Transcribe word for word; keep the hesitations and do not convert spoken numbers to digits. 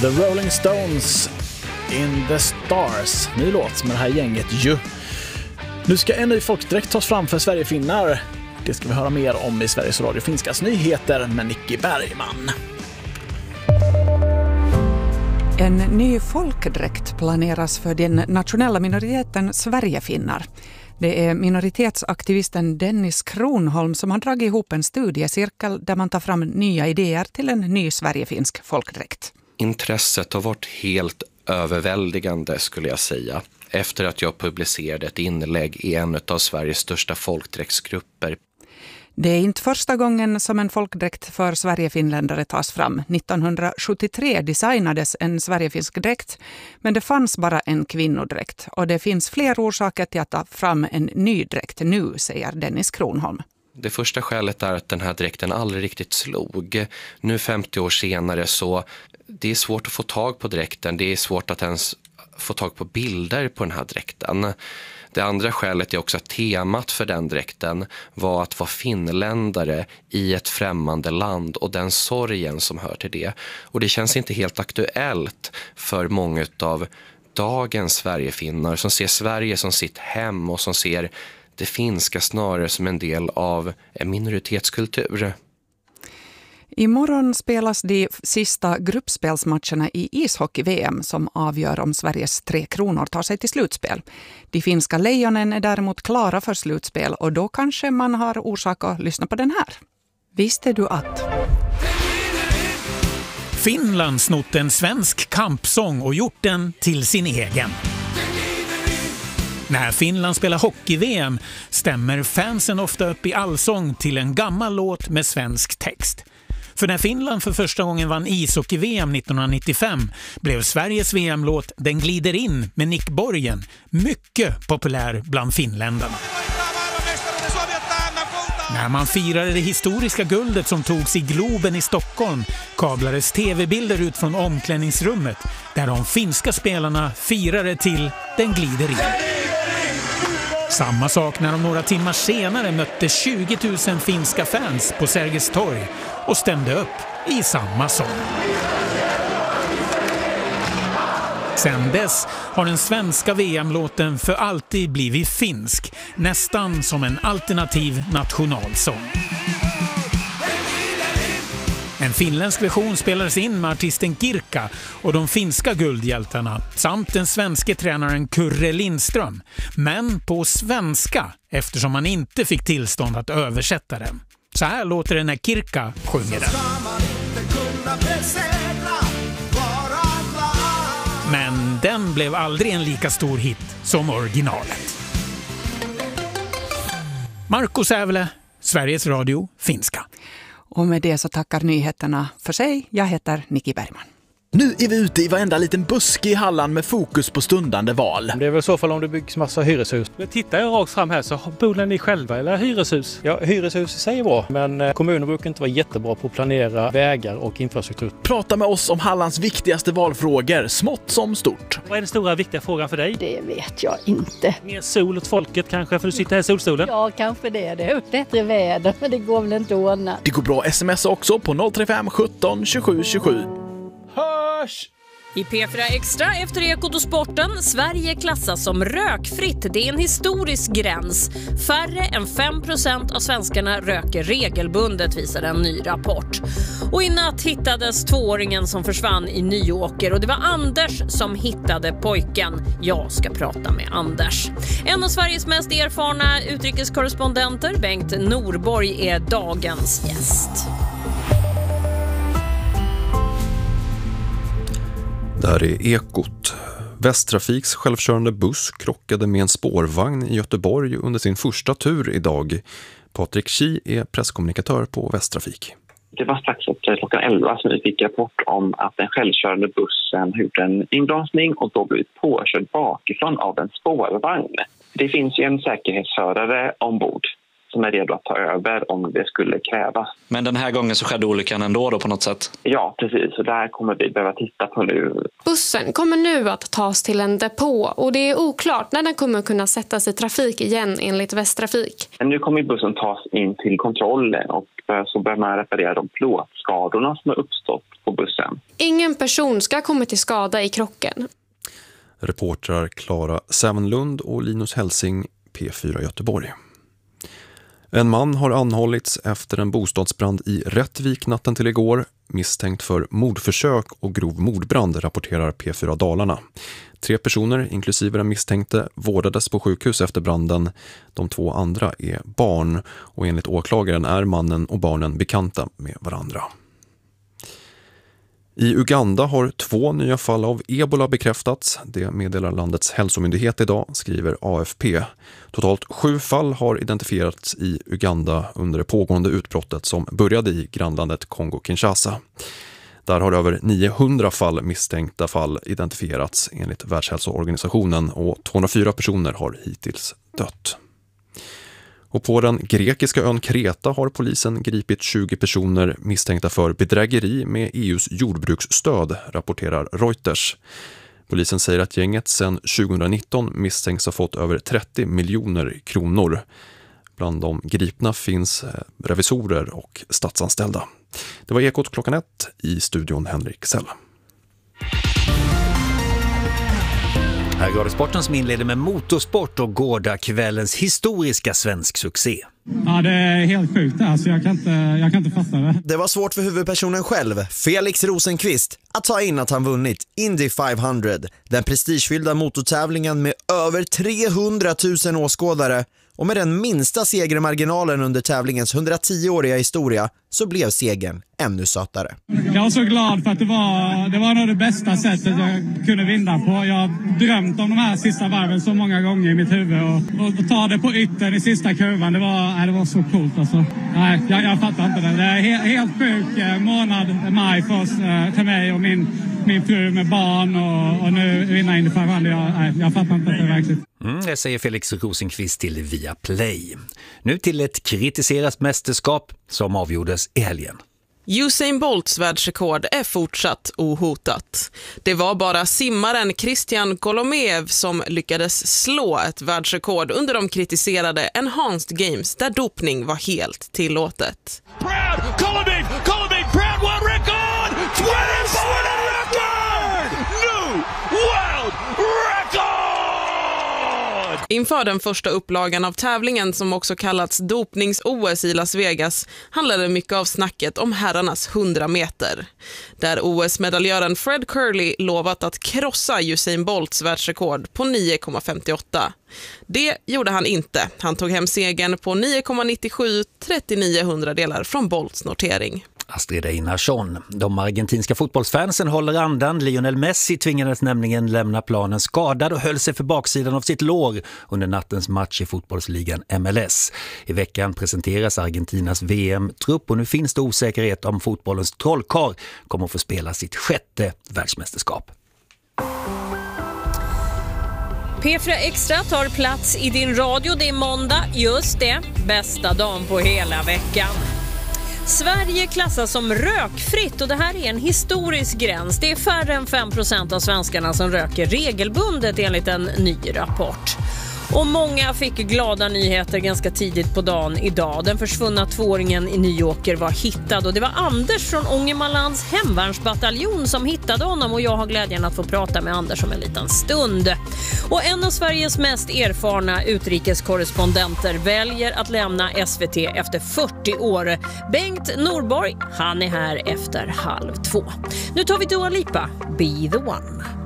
The Rolling Stones, In the Stars. Ny låt med det här gänget ju. Nu ska en ny folkdräkt tas fram för Sverigefinnar. Det ska vi höra mer om i Sveriges Radio Finskas nyheter med Nicky Bergman. En ny folkdräkt planeras för den nationella minoriteten Sverigefinnar. Det är minoritetsaktivisten Dennis Kronholm som har dragit ihop en studiecirkel där man tar fram nya idéer till en ny sverigefinsk folkdräkt. Intresset har varit helt överväldigande skulle jag säga. Efter att jag publicerade ett inlägg i en av Sveriges största folkdräktsgrupper. Det är inte första gången som en folkdräkt för sverigefinländare tas fram. nittonhundrasjuttiotre designades en sverigefinsk dräkt, men det fanns bara en kvinnodräkt. Och det finns fler orsaker till att ta fram en ny dräkt nu, säger Dennis Kronholm. Det första skälet är att den här dräkten aldrig riktigt slog. Nu femtio år senare så det är svårt att få tag på dräkten. Det är svårt att ens få tag på bilder på den här dräkten. Det andra skälet är också att temat för den dräkten var att vara finländare i ett främmande land och den sorgen som hör till det. Och det känns inte helt aktuellt för många av dagens Sverigefinnar som ser Sverige som sitt hem och som ser det finska snarare som en del av en minoritetskultur. Imorgon spelas de sista gruppspelsmatcherna i ishockey-V M som avgör om Sveriges tre kronor tar sig till slutspel. De finska lejonen är däremot klara för slutspel och då kanske man har orsak att lyssna på den här. Visste du att... Finland snott en svensk kampsång och gjort den till sin egen. När Finland spelar hockey-V M stämmer fansen ofta upp i allsång till en gammal låt med svensk text. För när Finland för första gången vann ishockey-V M nittonhundranittiofem blev Sveriges V M-låt Den glider in med Nick Borgen mycket populär bland finländarna. När man firade det historiska guldet som togs i Globen i Stockholm kablades tv-bilder ut från omklädningsrummet där de finska spelarna firade till Den glider in. Samma sak när de några timmar senare mötte tjugo tusen finska fans på Sergels torg och stämde upp i samma sång. Sen dess har den svenska V M-låten för alltid blivit finsk, nästan som en alternativ nationalsång. En finländsk version spelades in med artisten Kirka och de finska guldhjältarna samt den svenska tränaren Kurre Lindström, men på svenska eftersom man inte fick tillstånd att översätta den. Så här låter det när Kirka sjunger den. Men den blev aldrig en lika stor hit som originalet. Marko Sävele, Sveriges Radio, finska. Och med det så tackar nyheterna för sig. Jag heter Nicky Bergman. Nu är vi ute i varenda liten buske i Halland med fokus på stundande val. Det är väl så fall om det byggs massa hyreshus. Men tittar jag rakt fram här så bor ni själva eller hyreshus? Ja, hyreshus säger bra, men kommunen brukar inte vara jättebra på att planera vägar och infrastruktur. Prata med oss om Hallands viktigaste valfrågor, smått som stort. Vad är den stora viktiga frågan för dig? Det vet jag inte. Mer sol åt folket kanske, för du sitter här i solstolen? Ja, kanske det är det. Bättre väder, men det går väl inte att ordna. Det går bra sms också på noll tre fem sjutton tjugosju tjugosju. Hörs! I P fyra Extra efter Ekot och sporten, Sverige klassas som rökfritt. Det är en historisk gräns. Färre än fem procent av svenskarna röker regelbundet, visar en ny rapport. Och i natt hittades tvååringen som försvann i Nyåker. Och det var Anders som hittade pojken. Jag ska prata med Anders. En av Sveriges mest erfarna utrikeskorrespondenter, Bengt Norborg, är dagens gäst. Det här är Ekot. Västtrafiks självkörande buss krockade med en spårvagn i Göteborg under sin första tur idag. Patrik Chi är presskommunikatör på Västtrafik. Det var strax efter klockan elva som vi fick rapport om att den självkörande bussen gjorde en inbromsning och då blivit påkörd bakifrån av en spårvagn. Det finns ju en säkerhetsförare ombord som är redo att ta över om det skulle krävas. Men den här gången så skedde olyckan ändå då på något sätt? Ja, precis. Så där kommer vi behöva titta på nu. Bussen kommer nu att tas till en depå och det är oklart när den kommer kunna sättas i trafik igen enligt Västtrafik. Nu kommer bussen tas in till kontroll och så börjar man reparera de plåtskadorna som har uppstått på bussen. Ingen person ska komma till skada i krocken. Reportrar Klara Sävenlund och Linus Helsing, P fyra Göteborg. En man har anhållits efter en bostadsbrand i Rättvik natten till igår, misstänkt för mordförsök och grov mordbrand, rapporterar P fyra Dalarna. Tre personer, inklusive den misstänkte, vårdades på sjukhus efter branden. De två andra är barn och enligt åklagaren är mannen och barnen bekanta med varandra. I Uganda har två nya fall av ebola bekräftats. Det meddelar landets hälsomyndighet idag, skriver A F P. Totalt sju fall har identifierats i Uganda under det pågående utbrottet som började i grannlandet Kongo-Kinshasa. Där har över niohundra fall misstänkta fall identifierats enligt Världshälsoorganisationen och tvåhundrafyra personer har hittills dött. Och på den grekiska ön Kreta har polisen gripit tjugo personer misstänkta för bedrägeri med E U:s jordbruksstöd, rapporterar Reuters. Polisen säger att gänget sedan tjugonitton misstänks ha fått över trettio miljoner kronor. Bland de gripna finns revisorer och statsanställda. Det var Ekot klockan ett, i studion Henrik Sell. Här är Radiosporten som inleder med motorsport och gårdagskvällens historiska svensk succé. Ja, det är helt sjukt. Alltså, jag, kan inte, jag kan inte fatta det. Det var svårt för huvudpersonen själv, Felix Rosenqvist, att ta in att han vunnit Indy femhundra, den prestigefyllda motortävlingen med över trehundratusen åskådare. Och med den minsta segermarginalen under tävlingens hundratio-åriga historia så blev segern ännu sötare. Jag var så glad för att det var, det var nog det bästa sättet jag kunde vinna på. Jag har drömt om de här sista varven så många gånger i mitt huvud. Och, och ta det på yttern i sista kurvan, det var, nej, det var så coolt. Alltså. Nej, jag, jag fattar inte det. Det är helt, helt sjuk eh, månad, maj för oss, eh, för mig och min, min fru med barn. Och, och nu vinna in i femhundra. Jag, nej, jag fattar inte det verkligen. Mm, det säger Felix Rosenqvist till Viaplay. Nu till ett kritiserat mästerskap som avgjordes i helgen. Usain Bolts världsrekord är fortsatt ohotat. Det var bara simmaren Christian Kolomev som lyckades slå ett världsrekord under de kritiserade Enhanced Games där dopning var helt tillåtet. Proud Kolomev, Kolomev, proud world record! twenty world record! New world record! Inför den första upplagan av tävlingen som också kallats dopnings-O S i Las Vegas handlade mycket av snacket om herrarnas hundra meter. Där O S-medaljören Fred Curley lovat att krossa Usain Bolts världsrekord på nio komma femtioåtta. Det gjorde han inte. Han tog hem segern på nio komma nittiosju, trettionio hundradelar från Bolts notering. Astrid Einarsson. De argentinska fotbollsfansen håller andan. Lionel Messi tvingades nämligen lämna planen skadad och höll sig för baksidan av sitt lår under nattens match i fotbollsligan M L S. I veckan presenteras Argentinas V M-trupp och nu finns det osäkerhet om fotbollens trollkarl kommer att få spela sitt sjätte världsmästerskap. P fyra Extra tar plats i din radio. Det är måndag, just det, bästa dagen på hela veckan. Sverige klassas som rökfritt och det här är en historisk gräns. Det är färre än fem procent av svenskarna som röker regelbundet enligt en ny rapport. Och många fick glada nyheter ganska tidigt på dagen idag. Den försvunna tvååringen i Nyåker var hittad och det var Anders från Ångermanlands hemvärnsbataljon som hittade honom och jag har glädjen att få prata med Anders om en liten stund. Och en av Sveriges mest erfarna utrikeskorrespondenter väljer att lämna S V T efter fyrtio år. Bengt Norborg, han är här efter halv två. Nu tar vi Dua Lipa, Be the One.